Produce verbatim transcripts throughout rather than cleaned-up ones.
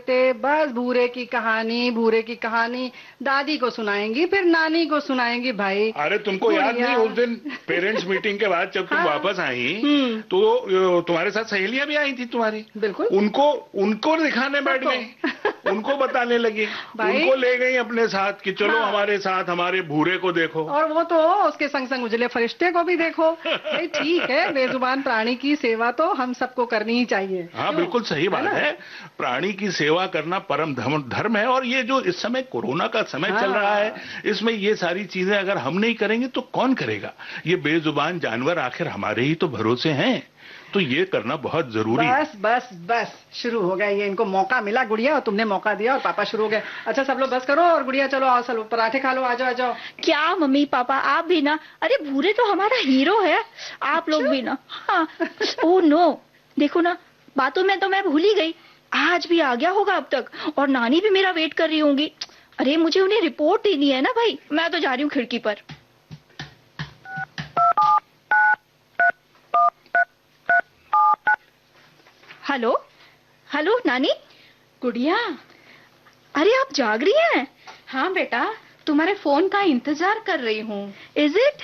करते बस भूरे की कहानी भूरे की कहानी दादी को सुनाएंगी, फिर नानी को सुनाएंगी। भाई अरे तुमको याद नहीं उस दिन पेरेंट्स मीटिंग के बाद जब तुम हाँ, वापस आई तो तुम्हारे साथ सहेलियां भी आई थी तुम्हारी। बिल्कुल। उनको उनको दिखाने बैठ गई, उनको बताने लगी, उनको ले गई अपने साथ कि चलो हाँ, हमारे साथ हमारे भूरे को देखो। और वो तो उसके संग संग उजले फरिश्ते को भी देखो। भाई ठीक है, बेजुबान प्राणी की सेवा तो हम सबको करनी ही चाहिए। हाँ बिल्कुल सही बात है, प्राणी की सेवा करना परम धर्म है। और ये जो इस समय कोरोना का समय हाँ, चल रहा है, इसमें ये सारी चीजें अगर हम नहीं करेंगे तो कौन करेगा? ये बेजुबान जानवर आखिर हमारे ही तो भरोसे हैं, तो ये करना बहुत जरूरी है। बस बस बस शुरू हो गया ये, इनको मौका मिला गुड़िया और तुमने मौका दिया और पापा शुरू हो गए। अच्छा सब लोग बस करो और गुड़िया चलो आओ, चलो पराठे खा लो, आ जाओ आ जाओ। क्या मम्मी पापा आप भी ना? अरे भूरे तो हमारा हीरो है, आप लोग भी ना। हाँ ओ नो, देखो ना बातों में तो मैं भूल ही गई, आज भी आ गया होगा अब तक, और नानी भी मेरा वेट कर रही होंगी। अरे मुझे उन्हें रिपोर्ट देनी है ना भाई, मैं तो जा रही हूँ खिड़की पर। हेलो हेलो नानी। गुड़िया, अरे आप जाग रही हैं? हाँ बेटा, तुम्हारे फोन का इंतजार कर रही हूँ। Is it?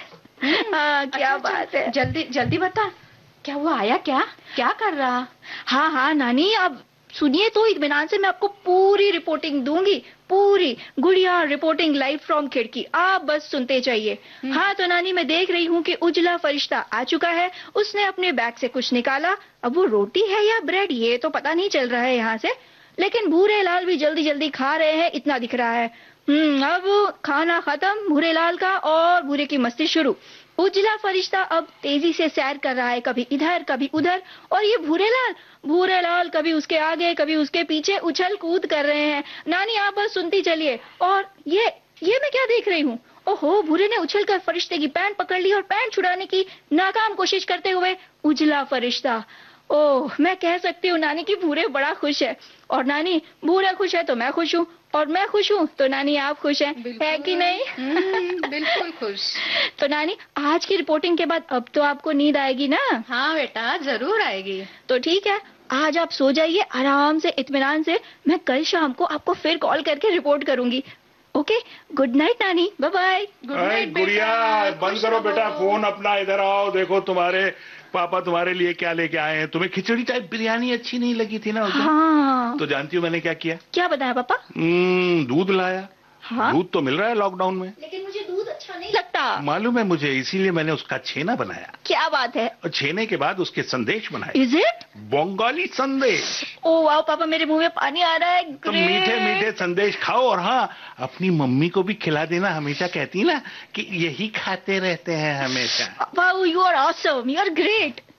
क्या अच्छा, बात है, जल्दी जल्दी बता, क्या वो आया? क्या क्या कर रहा? हाँ हाँ नानी, अब सुनिए तो इत्मीनान से मैं आपको पूरी रिपोर्टिंग दूंगी, पूरी। गुड़िया रिपोर्टिंग लाइव फ्रॉम खिड़की, आप बस सुनते जाइए। हाँ तो नानी मैं देख रही हूँ कि उजला फरिश्ता आ चुका है, उसने अपने बैग से कुछ निकाला। अब वो रोटी है या ब्रेड ये तो पता नहीं चल रहा है यहाँ से, लेकिन भूरे लाल भी जल्दी जल्दी खा रहे हैं इतना दिख रहा है। हम्म अब खाना खत्म भूरे लाल का, और भूरे की मस्ती शुरू। उजला फरिश्ता अब तेजी से सैर कर रहा है, कभी इधर कभी उधर, और ये भूरे लाल भूरे लाल कभी उसके आगे कभी उसके पीछे उछल कूद कर रहे हैं। नानी आप बस सुनती चलिए। और ये ये मैं क्या देख रही हूँ? ओहो, भूरे ने उछलकर फरिश्ते की पैंट पकड़ ली और पैंट छुड़ाने की नाकाम कोशिश करते हुए उजला फरिश्ता। ओह, मैं कह सकती हूँ नानी की भूरे बड़ा खुश है, और नानी भूरे खुश है तो मैं खुश हूँ, और मैं खुश हूँ तो नानी आप खुश हैं, है कि नहीं? बिल्कुल खुश। तो नानी आज की रिपोर्टिंग के बाद अब तो आपको नींद आएगी ना? हाँ बेटा जरूर आएगी। तो ठीक है, आज आप सो जाइए आराम से इत्मीनान से, मैं कल शाम को आपको फिर कॉल करके रिपोर्ट करूंगी। ओके, गुड नाइट नानी, बाय बाय। गुड नाइट गुड़िया, बंद करो बेटा फोन अपना, इधर आओ, देखो तुम्हारे पापा तुम्हारे लिए क्या लेके आए हैं। तुम्हें खिचड़ी टाइप बिरयानी अच्छी नहीं लगी थी ना? हाँ। तो जानती हो मैंने क्या किया? क्या बताया पापा? दूध लाया। हाँ? दूध तो मिल रहा है लॉकडाउन में, लेकिन मुझे दूध अच्छा नहीं लगता। मालूम है मुझे, इसीलिए मैंने उसका छेना बनाया। क्या बात है? और छेने के बाद उसके संदेश बनाए। Is it? बंगाली संदेश। ओ वाह पापा, मेरे मुंह में पानी आ रहा है। तो मीठे मीठे संदेश खाओ, और हाँ अपनी मम्मी को भी खिला देना, हमेशा कहती ना कि यही खाते रहते हैं हमेशा। वाह, you are awesome, you are great.